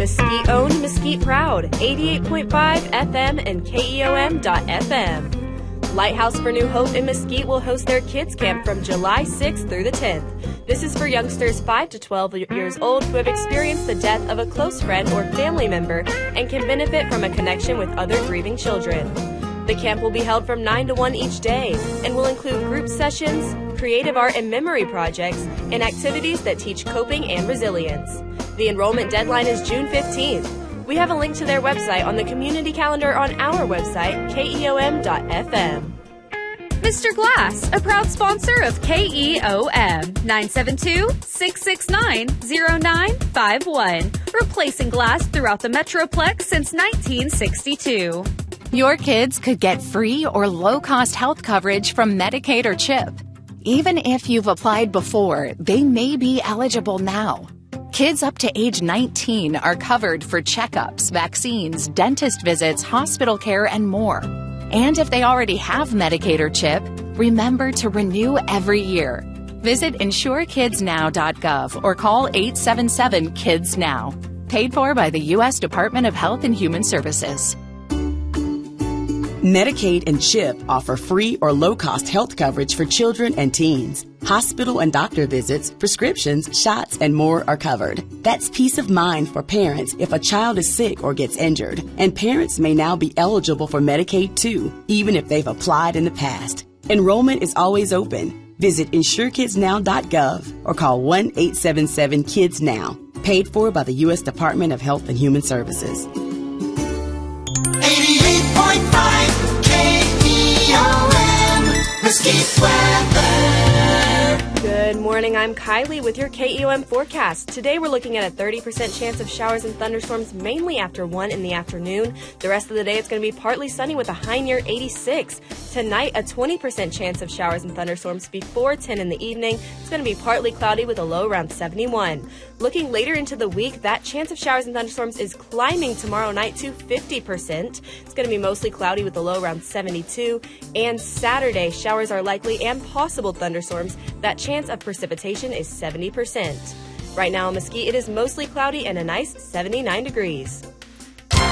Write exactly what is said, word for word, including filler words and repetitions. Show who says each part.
Speaker 1: Mesquite owned, Mesquite proud. eighty-eight point five F M and K E O M dot F M. Lighthouse for New Hope in Mesquite will host their kids camp from July sixth through the tenth. This is for youngsters five to twelve years old who have experienced the death of a close friend or family member and can benefit from a connection with other grieving children. The camp will be held from nine to one each day and will include group sessions, creative art and memory projects, and activities that teach coping and resilience. The enrollment deadline is June fifteenth. We have a link to their website on the community calendar on our website, K E O M dot F M.
Speaker 2: Mister Glass, a proud sponsor of K E O M, nine seven two, six six nine, zero nine five one, replacing glass throughout the Metroplex since nineteen sixty-two.
Speaker 3: Your kids could get free or low-cost health coverage from Medicaid or CHIP. Even if you've applied before, they may be eligible now. Kids up to age nineteen are covered for checkups, vaccines, dentist visits, hospital care, and more. And if they already have Medicaid or CHIP, remember to renew every year. Visit insure kids now dot gov or call eight seven seven kids now. Paid for by the U S Department of Health and Human Services.
Speaker 4: Medicaid and CHIP offer free or low-cost health coverage for children and teens. Hospital and doctor visits, prescriptions, shots, and more are covered. That's peace of mind for parents if a child is sick or gets injured. And parents may now be eligible for Medicaid too, even if they've applied in the past. Enrollment is always open. Visit insure kids now dot gov or call one eight seven seven kids now. Paid for by the U S Department of Health and Human Services.
Speaker 5: eighty-eight point five K E O M, Mesquite weather.
Speaker 1: Good morning, I'm Kylie with your K E O M forecast. Today we're looking at a thirty percent chance of showers and thunderstorms mainly after one in the afternoon. The rest of the day it's going to be partly sunny with a high near eighty-six. Tonight a twenty percent chance of showers and thunderstorms before ten in the evening. It's going to be partly cloudy with a low around seventy-one. Looking later into the week, that chance of showers and thunderstorms is climbing tomorrow night to fifty percent. It's going to be mostly cloudy with a low around seventy-two. And Saturday, showers are likely and possible thunderstorms. That chance of precipitation is seventy percent. Right now in Mesquite, it is mostly cloudy and a nice seventy-nine degrees.